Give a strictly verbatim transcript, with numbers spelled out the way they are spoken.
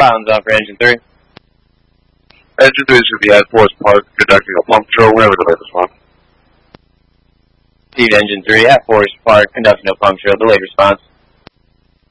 Bounds off for engine three. Engine three should be at Forest Park conducting a pump drill. Wherever the latest response. Received engine three at Forest Park conducting a pump drill. Delayed response.